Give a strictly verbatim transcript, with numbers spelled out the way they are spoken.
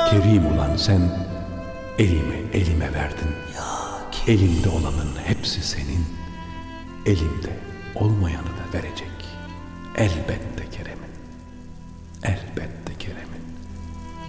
Kerim ulan sen elimi elime verdin. Elimde olanın hepsi senin, elimde olmayanı da verecek. Elbette Kerem'im, elbette.